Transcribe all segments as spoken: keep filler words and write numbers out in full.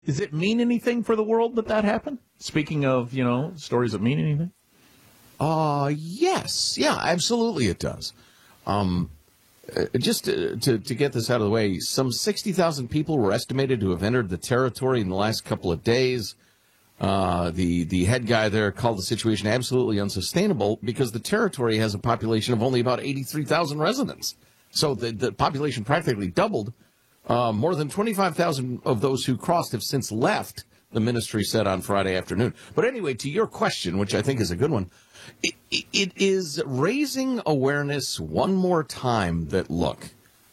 Does it mean anything for the world that that happened? Speaking of, you know, stories that mean anything? Uh, yes. Yeah, absolutely it does. Um, uh, just to, to, to get this out of the way, some sixty thousand people were estimated to have entered the territory in the last couple of days. Uh, the, the head guy there called the situation absolutely unsustainable because the territory has a population of only about eighty-three thousand residents. So the, the population practically doubled. Uh, more than twenty-five thousand of those who crossed have since left, the ministry said on Friday afternoon. But anyway, to your question, which I think is a good one, it, it, it is raising awareness one more time that, look,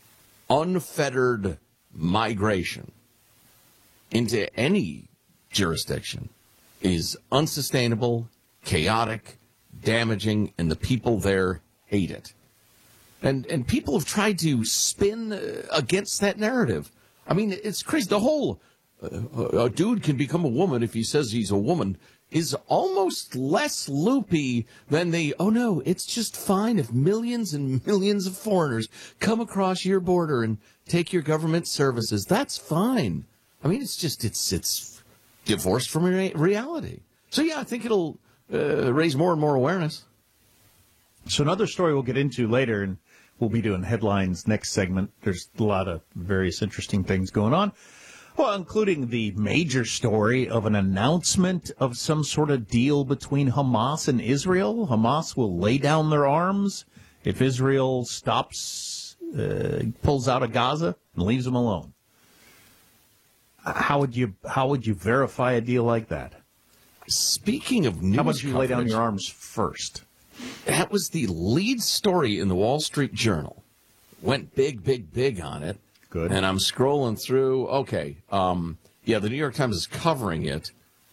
unfettered migration into any jurisdiction is unsustainable, chaotic, damaging, and the people there hate it. And and people have tried to spin uh, against that narrative. I mean, it's crazy. The whole uh, a dude can become a woman if he says he's a woman is almost less loopy than the, oh, no, it's just fine if millions and millions of foreigners come across your border and take your government services. That's fine. I mean, it's just it's it's divorced from re- reality. So, yeah, I think it'll uh, raise more and more awareness. So another story we'll get into later, and we'll be doing headlines next segment. There's a lot of various interesting things going on. Well, including the major story of an announcement of some sort of deal between Hamas and Israel. Hamas will lay down their arms if Israel stops, uh, pulls out of Gaza and leaves them alone. How would you how would you verify a deal like that? Speaking of news, how would you coverage, lay down your arms first? That was the lead story in the Wall Street Journal. Went big, big, big on it. Good. And I'm scrolling through. Okay. Um, yeah, the New York Times is covering it.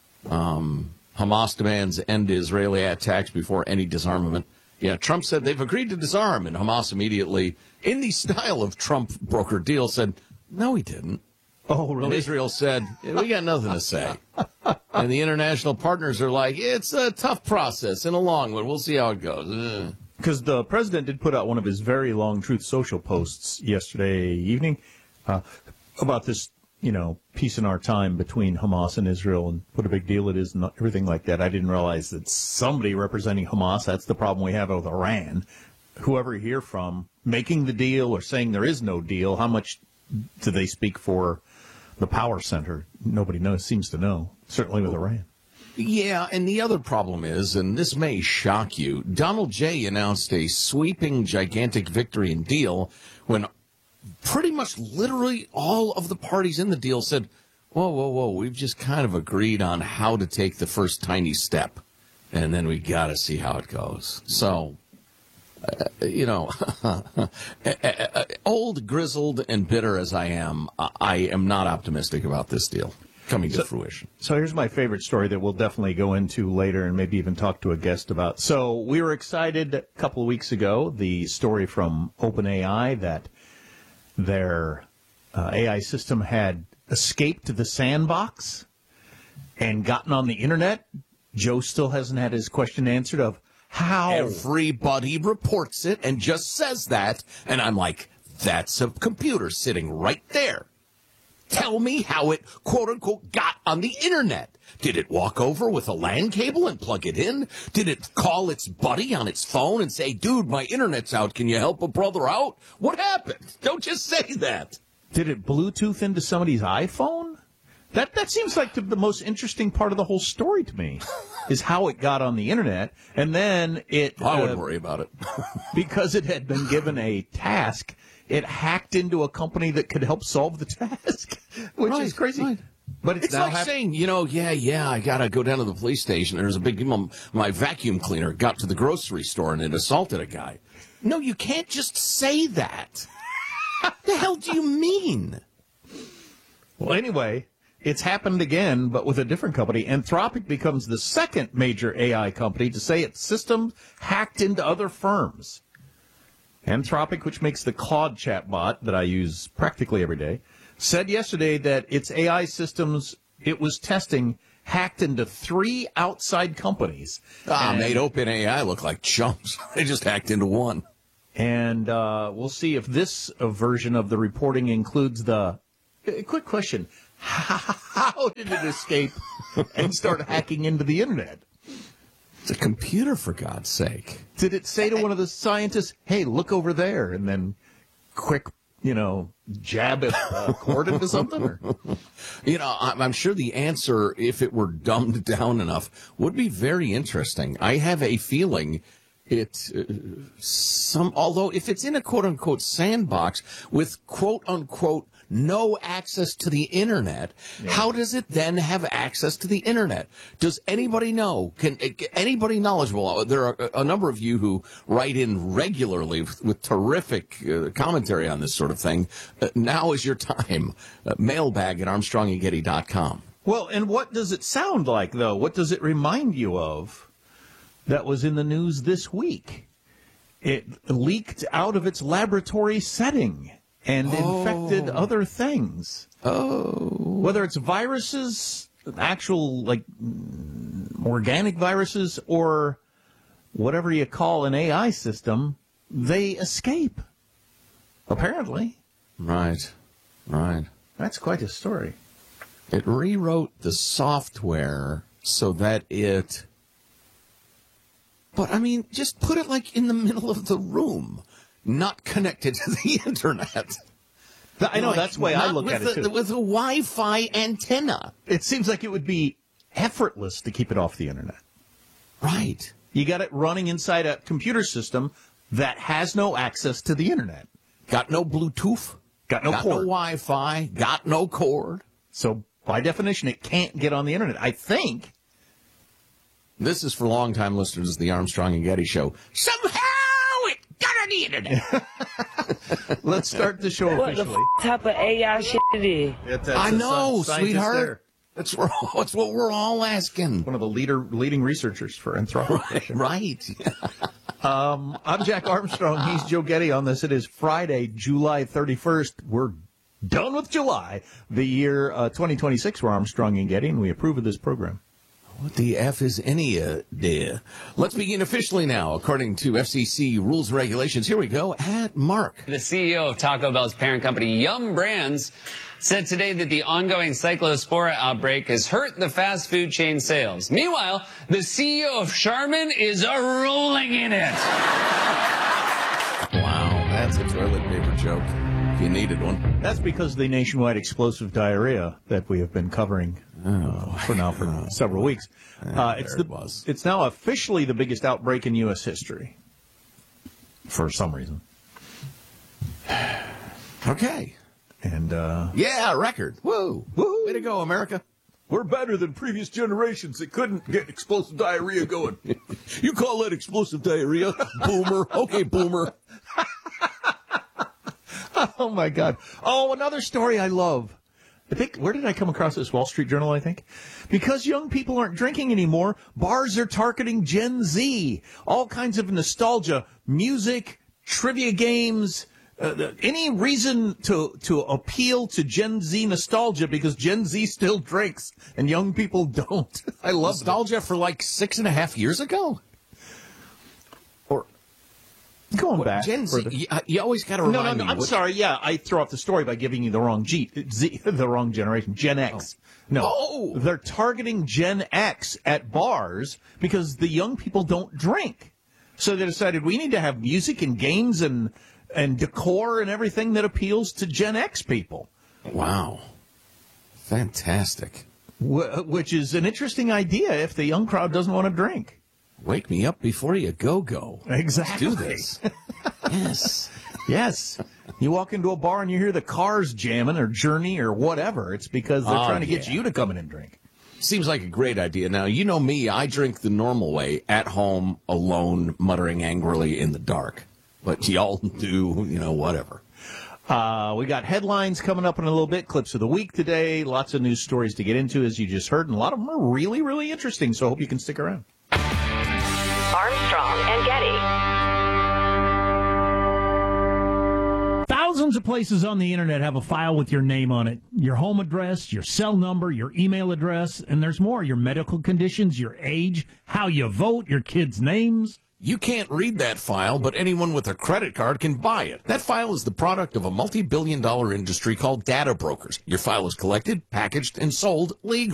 Um, Hamas demands end Israeli attacks before any disarmament. Yeah, Trump said they've agreed to disarm, and Hamas immediately, in the style of Trump brokered deal, said, no, he didn't. Oh, really? And Israel said, yeah, we got nothing to say. And the international partners are like, it's a tough process and a long one. We'll see how it goes. Because the president did put out one of his very long Truth Social posts yesterday evening uh, about this, you know, peace in our time between Hamas and Israel and what a big deal it is and everything like that. I didn't realize that somebody representing Hamas, that's the problem we have with Iran, whoever you hear from, making the deal or saying there is no deal, how much do they speak for the power center? Nobody knows, seems to know, certainly with Iran. Yeah, and the other problem is, and this may shock you, Donald J. announced a sweeping, gigantic victory and deal when pretty much literally all of the parties in the deal said, whoa, whoa, whoa, we've just kind of agreed on how to take the first tiny step, and then we got to see how it goes. So, uh, you know, old, grizzled, and bitter as I am, I am not optimistic about this deal coming to so, fruition. So here's my favorite story that we'll definitely go into later and maybe even talk to a guest about. So we were excited a couple of weeks ago, the story from OpenAI that their uh, A I system had escaped the sandbox and gotten on the internet. Joe still hasn't had his question answered of how. Everybody reports it and just says that. And I'm like, that's a computer sitting right there. Tell me how it, quote unquote, got on the internet. Did it walk over with a LAN cable and plug it in? Did it call its buddy on its phone and say, dude, my internet's out. Can you help a brother out? What happened? Don't just say that. Did it Bluetooth into somebody's iPhone? That that seems like the, the most interesting part of the whole story to me, is how it got on the internet. And then it... I wouldn't uh, worry about it. because it had been given a task, it hacked into a company that could help solve the task, which right, is crazy. Right. But it's, it's now like hap- saying, you know, yeah, yeah, I got to go down to the police station. There's a big, my, my vacuum cleaner got to the grocery store and it assaulted a guy. No, you can't just say that. The hell do you mean? Well, anyway, it's happened again, but with a different company. Anthropic becomes the second major A I company to say its systems hacked into other firms. Anthropic, which makes the Claude chatbot that I use practically every day, said yesterday that its A I systems it was testing hacked into three outside companies. Ah, and, made OpenAI look like chumps. They just hacked into one. And uh, we'll see if this uh, version of the reporting includes the... Uh, quick question. How did it escape and start hacking into the internet? It's a computer, for God's sake. Did it say to one of the scientists, hey, look over there, and then quick, you know, jab it uh, cord into something? Or? You know, I'm I'm sure the answer, if it were dumbed down enough, would be very interesting. I have a feeling it, uh, some, although if it's in a quote-unquote sandbox with quote-unquote no access to the internet, yeah. How does it then have access to the internet? Does anybody know? Can anybody knowledgeable? There are a number of you who write in regularly with, with terrific uh, commentary on this sort of thing. Uh, now is your time. Uh, mailbag at armstrong and getty dot com. Well, and what does it sound like, though? What does it remind you of that was in the news this week? It leaked out of its laboratory setting and oh. infected other things. Oh. Whether it's viruses, actual, like, organic viruses, or whatever you call an A I system, they escape. Apparently. Right. Right. That's quite a story. It rewrote the software so that it... But, I mean, just put it, like, in the middle of the room. Not connected to the internet. I know, like, that's the way I look at it, the, too. With a Wi-Fi antenna. It seems like it would be effortless to keep it off the internet. Right. You got it running inside a computer system that has no access to the internet. Got no Bluetooth. Got no got cord. no Wi-Fi. Got no cord. So, by definition, it can't get on the internet. I think. This is for longtime listeners of the Armstrong and Getty Show. Somehow it got on the internet. Let's start the show what officially. What the f- type of A I shit it is? It, I know, sweetheart. There. That's, that's what we're all asking. One of the leader, leading researchers for anthropology. Right. um, I'm Jack Armstrong. He's Joe Getty on this. It is Friday, July thirty-first. We're done with July. The year uh, twenty twenty-six. We're Armstrong and Getty, and we approve of this program. What the F is any idea? Let's begin officially now, according to F C C rules and regulations. Here we go at Mark. The C E O of Taco Bell's parent company, Yum Brands, said today that the ongoing cyclospora outbreak has hurt the fast food chain sales. Meanwhile, the C E O of Charmin is a rolling in it. Wow, that's a toilet paper joke. If you needed one. That's because of the nationwide explosive diarrhea that we have been covering uh, for now for oh. several weeks. Uh, it's, the, it was. it's now officially the biggest outbreak in U S history. For some reason. Okay. And, uh... yeah, record. Woo. Woo. Way to go, America. We're better than previous generations that couldn't get explosive diarrhea going. You call that explosive diarrhea? Boomer. Okay, boomer. Oh, my God. Oh, another story I love. I think, where did I come across this? Wall Street Journal, I think. Because young people aren't drinking anymore, bars are targeting Gen Z. All kinds of nostalgia, music, trivia games, uh, any reason to, to appeal to Gen Z nostalgia because Gen Z still drinks and young people don't. I love nostalgia for like six and a half years ago. Going what, back. Gen Z, you, you always got to remind no, no, no, me. I'm what, sorry. Yeah, I throw off the story by giving you the wrong G, Z, the wrong generation, Gen X. Oh. No, oh. They're targeting Gen X at bars because the young people don't drink. So they decided we need to have music and games and and decor and everything that appeals to Gen X people. Wow, fantastic. Wh- which is an interesting idea if the young crowd doesn't want to drink. Wake me up before you go-go. Exactly. Let's do this. Yes. Yes. You walk into a bar and you hear the Cars jamming or Journey or whatever. It's because they're oh, trying to get yeah. you to come in and drink. Seems like a great idea. Now, you know me. I drink the normal way, at home, alone, muttering angrily in the dark. But y'all do, you know, whatever. Uh, we got headlines coming up in a little bit, clips of the week today, lots of news stories to get into, as you just heard, and a lot of them are really, really interesting, so I hope you can stick around. Armstrong and Getty. Thousands of places on the internet have a file with your name on it, your home address, your cell number, your email address, and there's more, your medical conditions, your age, how you vote, your kids' names. You can't read that file, but anyone with a credit card can buy it. That file is the product of a multi-billion dollar industry called data brokers. Your file is collected, packaged, and sold legally.